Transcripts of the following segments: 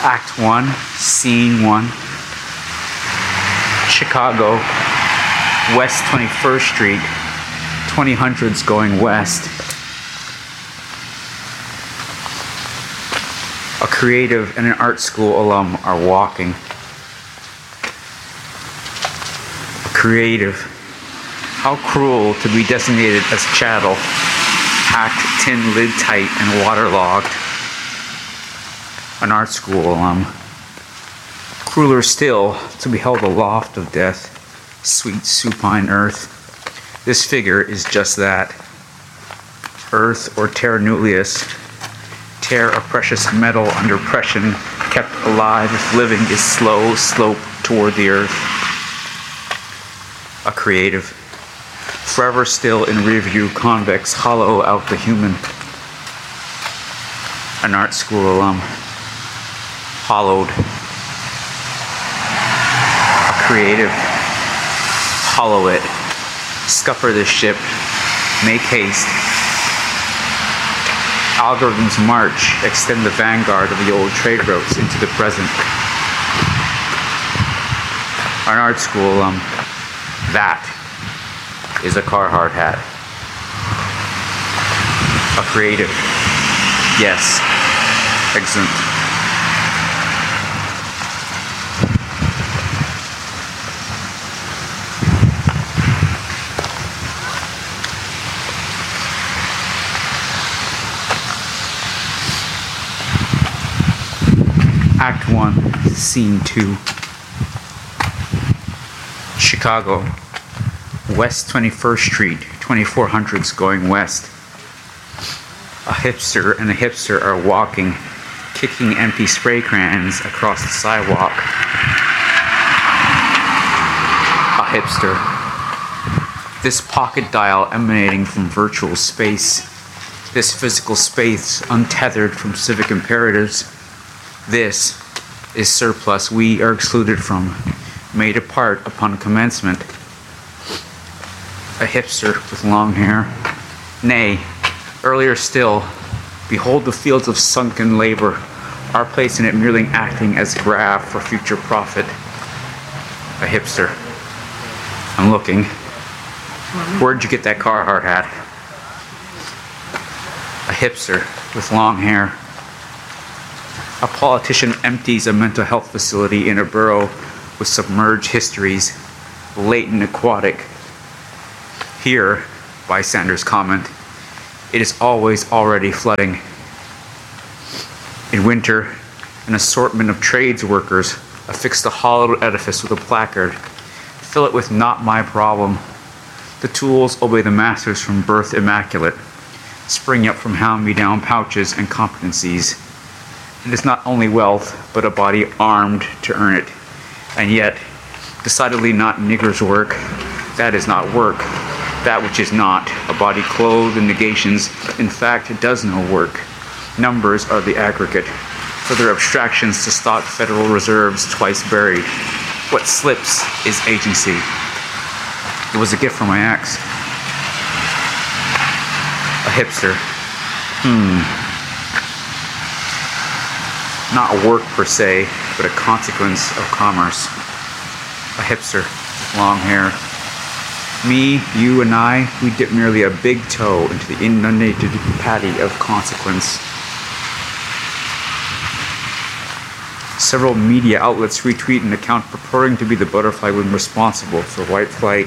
Act 1, Scene 1. Chicago, West 21st Street, 2000s going west. A creative and an art school alum are walking. A creative. How cruel to be designated as chattel, packed, tin lid tight, and waterlogged. An art school alum. Crueler still to be held aloft of death, sweet supine earth. This figure is just that. Earth or terra nullius. Tear a precious metal under pressure, kept alive if living is slow slope toward the earth. A creative. Forever still in review, convex, hollow out the human. An art school alum. Hollowed. A creative. Hollow it. Scupper this ship. Make haste. Algorithms march, extend the vanguard of the old trade routes into the present. An art school alum. That is a Carhartt hat. A creative. Yes. Excellent. Act 1, Scene 2. Chicago, West 21st Street, 2400s going west. A hipster and a hipster are walking, kicking empty spray cans across the sidewalk. A hipster. This pocket dial emanating from virtual space. This physical space untethered from civic imperatives. This is surplus we are excluded from, made apart upon commencement. A hipster with long hair. Nay, earlier still, behold the fields of sunken labor, our place in it merely acting as graft for future profit. A hipster. I'm looking. Where'd you get that Carhartt hat? A hipster with long hair. A politician empties a mental health facility in a borough with submerged histories, latent aquatic. Here, bystanders comment, it is always already flooding. In winter, an assortment of trades workers affix the hollowed edifice with a placard. Fill it with not my problem. The tools obey the masters from birth immaculate, spring up from hand-me-down pouches and competencies. It is not only wealth, but a body armed to earn it. And yet, decidedly not nigger's work. That is not work. That which is not. A body clothed in negations, in fact, does no work. Numbers are the aggregate. Further abstractions to stock Federal Reserves twice buried. What slips is agency. It was a gift from my ex. A hipster. Not a work per se, but a consequence of commerce. A hipster, long hair. Me, you, and I, we dip merely a big toe into the inundated patty of consequence. Several media outlets retweet an account purporting to be the butterfly woman responsible for white flight.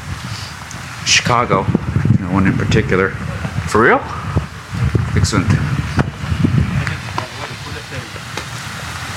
Chicago, no one in particular. For real? Excellent.